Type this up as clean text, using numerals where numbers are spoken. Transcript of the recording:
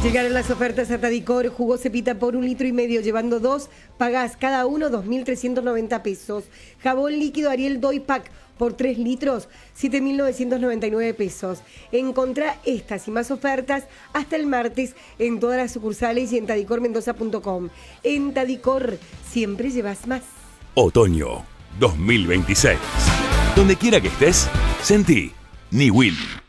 Llegaron las ofertas a Tadicor, jugo cepita por 1,5 litros, llevando 2, pagás cada uno 2.390 pesos. Jabón líquido Ariel Doy Pack por 3 litros, 7.999 pesos. Encontrá estas y más ofertas hasta el martes en todas las sucursales y en tadicormendoza.com. En Tadicor, siempre llevas más. Otoño 2026. Donde quiera que estés, sentí Niwil.